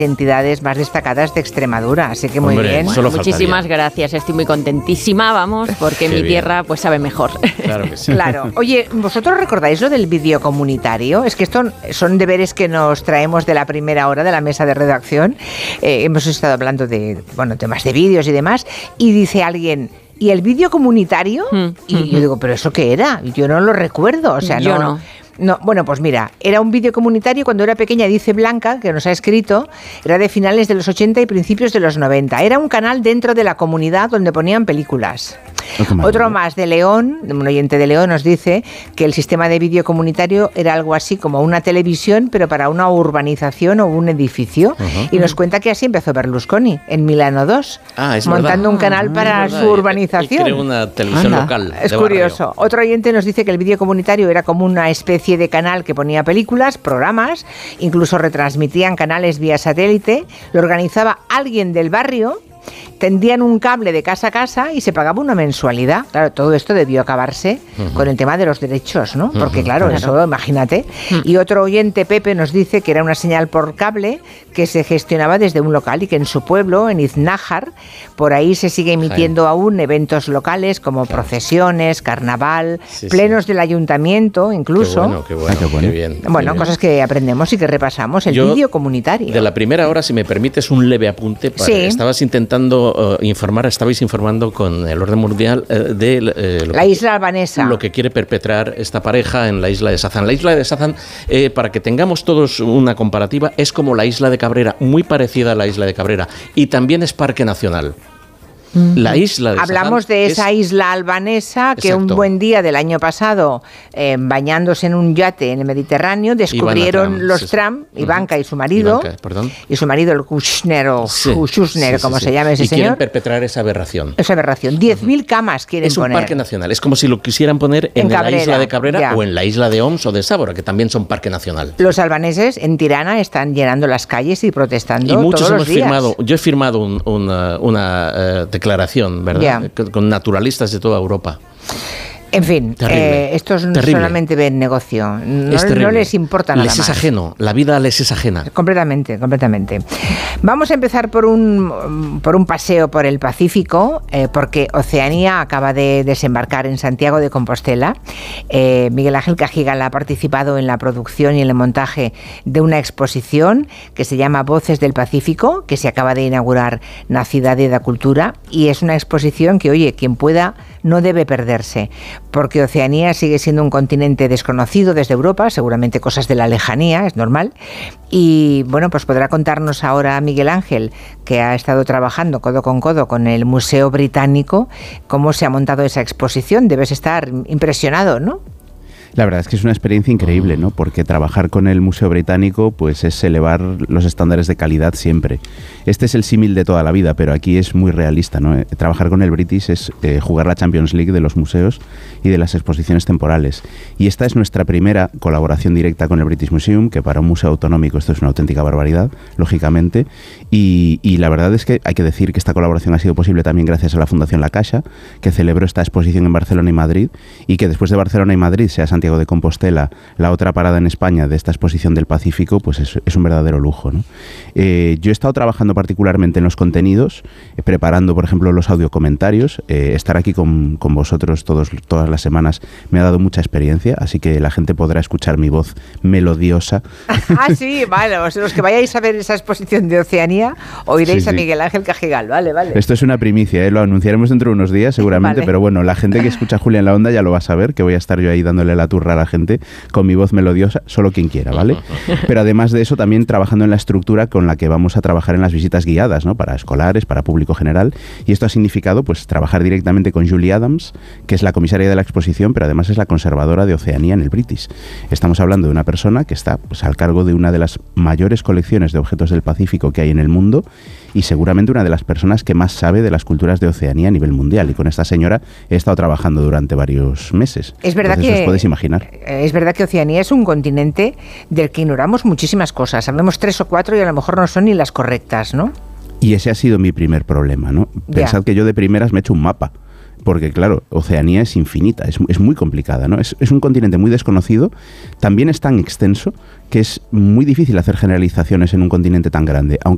entidades más destacadas de Extremadura, así que muy bien. Muchísimas gracias, estoy muy contentísima, vamos, porque mi tierra pues sabe mejor. Claro que sí. Claro. Oye, ¿vosotros recordáis lo del vídeo comunitario? Es que esto son deberes que nos traemos de la primera hora de la mesa de redacción. Hemos estado hablando de, temas de vídeos y demás, y dice alguien, ¿y el vídeo comunitario? Y yo digo, ¿pero eso qué era? Yo no lo recuerdo, o sea, yo no. No, bueno, pues mira, era un vídeo comunitario cuando era pequeña, dice Blanca, que nos ha escrito, era de finales de los 80 y principios de los 90. Era un canal dentro de la comunidad donde ponían películas. Otro más de León, un oyente de León nos dice que el sistema de vídeo comunitario era algo así como una televisión, pero para una urbanización o un edificio. Y nos cuenta que así empezó Berlusconi, en Milano 2, montando un canal para su urbanización. Y creó una televisión local. Es curioso. Barrio. Otro oyente nos dice que el vídeo comunitario era como una especie de canal que ponía películas, programas, incluso retransmitían canales vía satélite, lo organizaba alguien del barrio, tendían un cable de casa a casa y se pagaba una mensualidad. Claro, todo esto debió acabarse con el tema de los derechos, ¿no? Porque claro, eso, imagínate. Y otro oyente, Pepe, nos dice que era una señal por cable que se gestionaba desde un local y que en su pueblo, en Iznájar, por ahí se sigue emitiendo aún eventos locales como procesiones, carnaval, plenos del ayuntamiento, incluso. Qué bueno, qué bien. Bueno, cosas que aprendemos y que repasamos. El vídeo comunitario. De la primera hora, si me permites un leve apunte, estabais informando con el orden mundial de la isla albanesa. Lo que quiere perpetrar esta pareja en la isla de Sazán. La isla de Sazán, para que tengamos todos una comparativa, es como la isla de Cabrera, muy parecida a la isla de Cabrera, y también es parque nacional. La isla de Hablamos Sazán de esa isla albanesa que un buen día del año pasado, bañándose en un yate en el Mediterráneo, descubrieron los Trump, Ivanka y su marido, el Kushner o Schussner, como se llama ese y señor. Quieren perpetrar esa aberración. 10.000 camas quieren poner. Es un parque nacional. Es como si lo quisieran poner en la isla de Cabrera o en la isla de Oms o de Sábora, que también son parque nacional. Los albaneses en Tirana están llenando las calles y protestando. Y muchos todos los días. Yo he firmado una declaración, ¿verdad? Con naturalistas de toda Europa. En fin, estos solamente ven negocio, no les importa nada más. Les es ajeno, la vida les es ajena. Completamente. Vamos a empezar por un paseo por el Pacífico, porque Oceanía acaba de desembarcar en Santiago de Compostela. Miguel Ángel Cajigal ha participado en la producción y en el montaje de una exposición que se llama Voces del Pacífico, que se acaba de inaugurar na Cidade da Cultura, y es una exposición que, oye, quien pueda no debe perderse, porque Oceanía sigue siendo un continente desconocido desde Europa, seguramente cosas de la lejanía, es normal, y bueno, pues podrá contarnos ahora Miguel Ángel, que ha estado trabajando codo con el Museo Británico, cómo se ha montado esa exposición. Debes estar impresionado, ¿no? La verdad es que es una experiencia increíble, ¿no? Porque trabajar con el Museo Británico pues es elevar los estándares de calidad siempre. Este es el símil de toda la vida, pero aquí es muy realista, ¿no? Trabajar con el British es jugar la Champions League de los museos y de las exposiciones temporales. Y esta es nuestra primera colaboración directa con el British Museum, que para un museo autonómico esto es una auténtica barbaridad, lógicamente. Y la verdad es que hay que decir que esta colaboración ha sido posible también gracias a la Fundación La Caixa, que celebró esta exposición en Barcelona y Madrid, y que después de Barcelona y Madrid sea Santiago de Compostela la otra parada en España de esta exposición del Pacífico, pues es un verdadero lujo, ¿no? Yo he estado trabajando particularmente en los contenidos, preparando, por ejemplo, los audiocomentarios. Estar aquí con vosotros todas las semanas me ha dado mucha experiencia, así que la gente podrá escuchar mi voz melodiosa. Sí, vale, los que vayáis a ver esa exposición de Oceanía, oiréis a Miguel Ángel Cajigal, vale. Esto es una primicia, lo anunciaremos dentro de unos días seguramente, pero bueno, la gente que escucha a Julia en la Onda ya lo va a saber, que voy a estar yo ahí dándole la turra a la gente con mi voz melodiosa, solo quien quiera, ¿vale? Pero además de eso, también trabajando en la estructura con la que vamos a trabajar en las visitas guiadas, ¿no? Para escolares, para público general, y esto ha significado pues trabajar directamente con Julie Adams, que es la comisaria de la exposición, pero además es la conservadora de Oceanía en el British. Estamos hablando de una persona que está pues al cargo de una de las mayores colecciones de objetos del Pacífico que hay en el mundo, y seguramente una de las personas que más sabe de las culturas de Oceanía a nivel mundial, y con esta señora he estado trabajando durante varios meses. Es verdad. Entonces, os podéis imaginar. Es verdad que Oceanía es un continente del que ignoramos muchísimas cosas. Sabemos 3 o 4 y a lo mejor no son ni las correctas, ¿no? Y ese ha sido mi primer problema, ¿no? Pensad que yo de primeras me he hecho un mapa. Porque, claro, Oceanía es infinita, es muy complicada, ¿no? Es un continente muy desconocido, también es tan extenso que es muy difícil hacer generalizaciones en un continente tan grande. Aunque